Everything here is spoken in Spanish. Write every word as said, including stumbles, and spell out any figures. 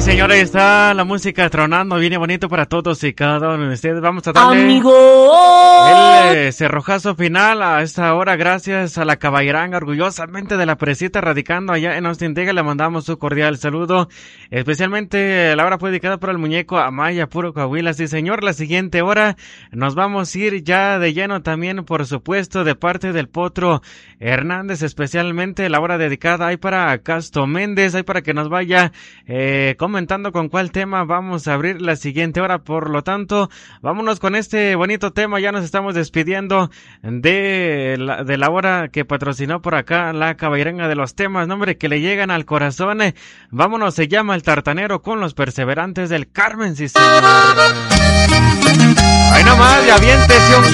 señor, ahí está la música tronando, viene bonito para todos y cada uno de ustedes. Vamos a darle Amigo. el eh, cerrojazo final a esta hora, gracias a la caballeranga, orgullosamente de la presita, radicando allá en Austin, Texas. Le mandamos su cordial saludo, especialmente la hora fue dedicada para el muñeco Amaya, puro Coahuila. Sí, señor, la siguiente hora nos vamos a ir ya de lleno también, por supuesto, de parte del Potro Hernández, especialmente la hora dedicada ahí para Casto Méndez, ahí para que nos vaya eh, comentando con cuál tema vamos a abrir la siguiente hora. Por lo tanto, vámonos con este bonito tema. Ya nos estamos despidiendo de la, de la hora que patrocinó por acá la caballerenga de los temas, nombre que le llegan al corazón. Eh, vámonos, se llama El Tartanero con los Perseverantes del Carmen, sí señor. Ahí nomás, y aviéntese un